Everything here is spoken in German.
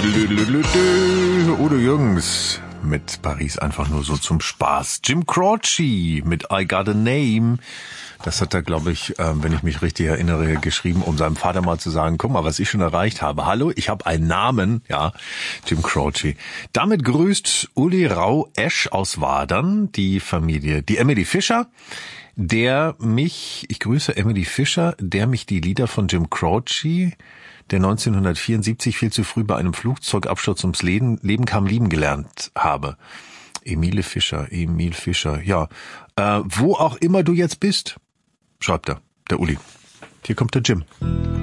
Udo Jürgens mit Paris einfach nur so zum Spaß. Jim Croce mit I Got a Name. Das hat er, glaube ich, wenn ich mich richtig erinnere, geschrieben, um seinem Vater mal zu sagen, guck mal, was ich schon erreicht habe. Hallo, ich habe einen Namen. Ja, Jim Croce. Damit grüßt Uli Rau-Esch aus Wadern die Familie, die Emily Fischer, ich grüße Emily Fischer, der mich die Lieder von Jim Croce, der 1974 viel zu früh bei einem Flugzeugabsturz ums Leben kam, lieben gelernt habe. Emil Fischer, ja. Wo auch immer du jetzt bist, schreibt er, der Uli. Hier kommt der Jim.